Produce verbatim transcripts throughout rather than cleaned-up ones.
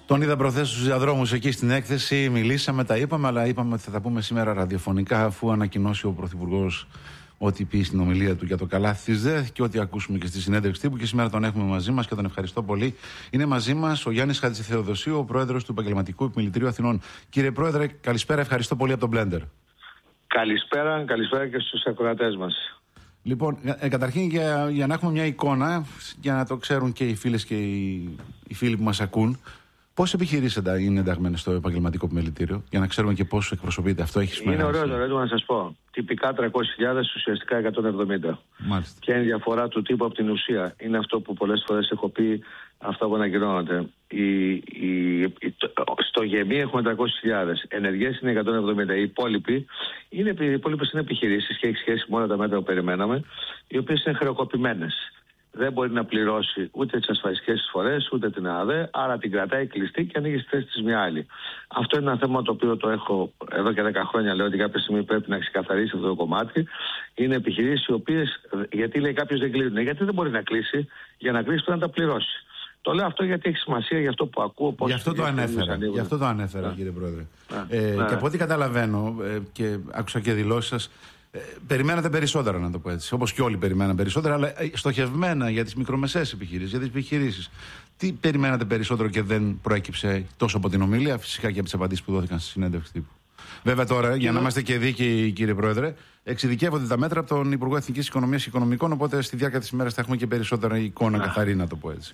Τον είδα προχθές στους διαδρόμους εκεί στην έκθεση, μιλήσαμε, τα είπαμε, αλλά είπαμε ότι θα τα πούμε σήμερα ραδιοφωνικά, αφού ανακοινώσει ο Πρωθυπουργός ό,τι πει στην ομιλία του για το καλάθι της ΔΕΘ και ό,τι ακούσουμε και στη συνέντευξη τύπου. Και σήμερα τον έχουμε μαζί μας και τον ευχαριστώ πολύ. Είναι μαζί μας ο Γιάννης Χατζηθεοδοσίου, ο Πρόεδρος του Επαγγελματικού Επιμελητηρίου Αθηνών. Κύριε Πρόεδρε, καλησπέρα, ευχαριστώ πολύ από τον Blender. Καλησπέρα, καλησπέρα και στους ακροατές μας. Λοιπόν, ε, καταρχήν για, για να έχουμε μια εικόνα, για να το ξέρουν και οι φίλες και οι, οι φίλοι που μας ακούν, πόσες επιχειρήσεις είναι ενταγμένες στο επαγγελματικό επιμελητήριο, για να ξέρουμε και πόσους εκπροσωπείται. Αυτό έχει σημασία. Είναι ωραίο το ερώτημα να σας πω. Τυπικά τριακόσιες χιλιάδες, ουσιαστικά εκατόν εβδομήντα. Μάλιστα. Και είναι η διαφορά του τύπου από την ουσία. Είναι αυτό που πολλές φορές έχω πει, αυτά που ανακοινώνονται. Η, η, η, στο γεμί έχουμε τριακόσιες χιλιάδες. Ενεργές είναι εκατόν εβδομήντα. Οι υπόλοιποι είναι, οι υπόλοιπες είναι επιχειρήσεις και έχει σχέση με όλα τα μέτρα που περιμέναμε, οι οποίες είναι χρεοκοπημένες. Δεν μπορεί να πληρώσει ούτε τις ασφαλιστικές εισφορές, ούτε την ΑΔΕ, άρα την κρατάει κλειστή και ανοίγει στη θέση της μια άλλη. Αυτό είναι ένα θέμα το οποίο το έχω εδώ και δέκα χρόνια. Λέω ότι κάποια στιγμή πρέπει να ξεκαθαρίσει αυτό το κομμάτι. Είναι επιχειρήσεις οι οποίες, γιατί λέει κάποιος δεν κλείνουν, γιατί δεν μπορεί να κλείσει, για να κλείσει πρέπει να τα πληρώσει. Το λέω αυτό γιατί έχει σημασία για αυτό που ακούω. Γι' αυτό το ανέφερα, γι αυτό το ανέφερα, κύριε Πρόεδρε. Ε, και από ό,τι καταλαβαίνω ε, και άκουσα και δηλώσεις σας, Ε, περιμένατε περισσότερα, να το πω έτσι. Όπως και όλοι περιμέναν περισσότερα, αλλά στοχευμένα για τις μικρομεσαίες επιχειρήσεις, για τις επιχειρήσεις. Τι περιμένατε περισσότερο και δεν προέκυψε τόσο από την ομιλία, φυσικά και από τις απαντήσεις που δόθηκαν στη συνέντευξη τύπου. Βέβαια τώρα, για να είμαστε και δίκαιοι, κύριε Πρόεδρε, εξειδικεύονται τα μέτρα από τον Υπουργό Εθνικής Οικονομίας και Οικονομικών, οπότε στη διάρκεια της ημέρας θα έχουμε και περισσότερα εικόνα να. καθαρή, να το πω έτσι.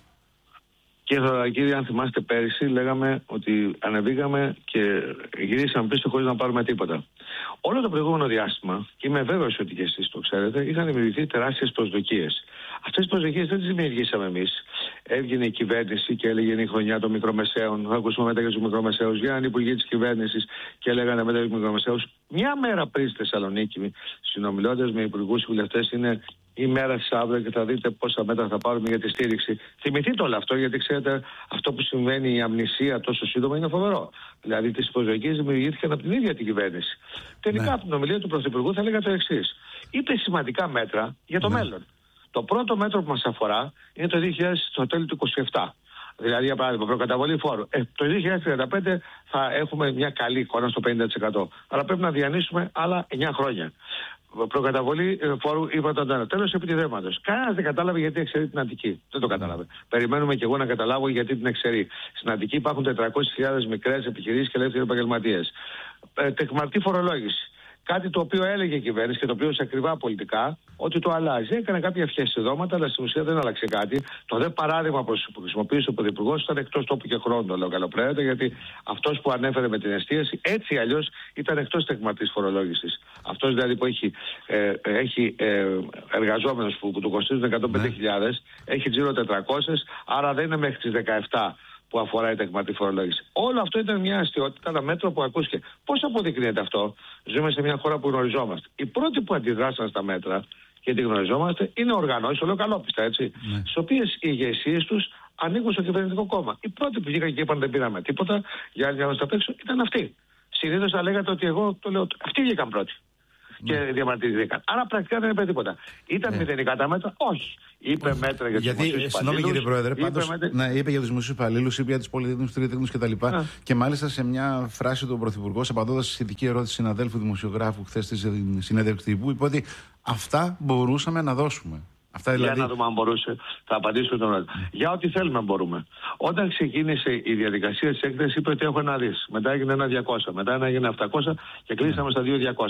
Και τώρα, κύριε, αν θυμάστε πέρυσι, λέγαμε ότι ανεβήκαμε και γυρίσαμε πίσω χωρίς να πάρουμε τίποτα. Όλο το προηγούμενο διάστημα, και είμαι βέβαιος ότι και εσείς το ξέρετε, είχαν δημιουργηθεί τεράστιες προσδοκίες. Αυτές τις προσδοκίες δεν τις δημιουργήσαμε εμείς. Έβγαινε η κυβέρνηση και έλεγε είναι η χρονιά των μικρομεσαίων. Θα ακούσουμε μετά για τους μικρομεσαίους. Βγαίναν οι υπουργοί της κυβέρνησης και έλεγαν μετά για τους μικρομεσαίους. Μια μέρα πριν στη Θεσσαλονίκη, συνομιλώντας με υπουργούς βουλευτές, είναι η μέρα της αύριο και θα δείτε πόσα μέτρα θα πάρουμε για τη στήριξη. Θυμηθείτε όλο αυτό, γιατί ξέρετε, αυτό που συμβαίνει, η αμνησία τόσο σύντομα, είναι φοβερό. Δηλαδή, τις προσδοκίες δημιουργήθηκαν από την ίδια την κυβέρνηση. Τελικά, ναι. από την ομιλία του Πρωθυπουργού θα έλεγα το εξής. Είπε σημαντικά μέτρα για το ναι. μέλλον. Το πρώτο μέτρο που μας αφορά είναι το δύο χιλιάδες, στο τέλος του είκοσι επτά. Δηλαδή, για παράδειγμα, προκαταβολή φόρου. Ε, το δύο χιλιάδες τριάντα πέντε θα έχουμε μια καλή εικόνα στο πενήντα τοις εκατό. Αλλά πρέπει να διανύσουμε άλλα εννιά χρόνια. Προκαταβολή φόρου, είπα το ένα. Τέλος επιτιδεύματος. Κανένας δεν κατάλαβε γιατί εξαιρεί την Αττική. Δεν το κατάλαβε. Περιμένουμε και εγώ να καταλάβω γιατί την εξαιρεί. Στην Αττική υπάρχουν τετρακόσιες χιλιάδες μικρές επιχειρήσεις και ελεύθεροι επαγγελματίες. Ε, τεκμαρτή φορολόγηση. Κάτι το οποίο έλεγε η κυβέρνηση και το οποίο σε ακριβά πολιτικά ότι το αλλάζει. Έκανε κάποια ευχαριστηδώματα, αλλά στην ουσία δεν άλλαξε κάτι. Το δε παράδειγμα που χρησιμοποίησε ο Πρωθυπουργός ήταν εκτός τόπου και χρόνου, το λέω καλοπρέπειτα, γιατί αυτός που ανέφερε με την εστίαση έτσι αλλιώς ήταν εκτός τεκμαρτής φορολόγησης. Αυτός δηλαδή που έχει, ε, έχει ε, εργαζόμενους που, που του κοστίζουν εκατόν πέντε χιλιάδες, ναι. έχει τζίρο τετρακόσιες, άρα δεν είναι μέχρι τις δεκαεπτά που αφορά η τεκμαρτή φορολόγηση. Όλο αυτό ήταν μια αστιότητα, ένα μέτρο που ακούστηκε. Πώς αποδεικνύεται αυτό? Ζούμε σε μια χώρα που γνωριζόμαστε. Οι πρώτοι που αντιδράσαν στα μέτρα και τη γνωριζόμαστε είναι οργανώσεις, το λέω καλόπιστα έτσι, ναι. στις οποίες οι ηγεσίες τους ανήκουν στο κυβερνητικό κόμμα. Οι πρώτοι που βγήκαν και είπαν δεν πήραμε τίποτα, για άλλη μια απ' έξω, ήταν αυτοί. Συνήθως θα λέγατε ότι εγώ το λέω, αυτοί βγήκαν πρώτοι. Και διαμαρτυρήθηκαν. Άρα πρακτικά δεν είπε τίποτα. Ήταν yeah. μηδενικά τα μέτρα? Όχι. Είπε yeah. μέτρα για τους δημοσίους υπαλλήλους. Συγγνώμη, κύριε Πρόεδρε, πάντως μέτρα... ναι, είπε για τους δημοσίους υπαλλήλους, είπε για τους πολυτεχνικούς, τριτεχνικούς κτλ. Yeah. Και μάλιστα σε μια φράση του Πρωθυπουργού, απαντώντας στη σχετική ερώτηση συναδέλφου δημοσιογράφου χθες στη συνέντευξη τύπου, είπε ότι αυτά μπορούσαμε να δώσουμε. Αυτά δηλαδή... Για να δούμε αν μπορούσε. Θα απαντήσω τον άλλο. Mm. Για ό,τι θέλουμε μπορούμε. Όταν ξεκίνησε η διαδικασία της έκθεσης είπε ότι έχω ένα δις. Μετά έγινε ένα διακόσια. Μετά έγινε επτακόσια και κλείσαμε mm. στα δύο χιλιάδες διακόσια.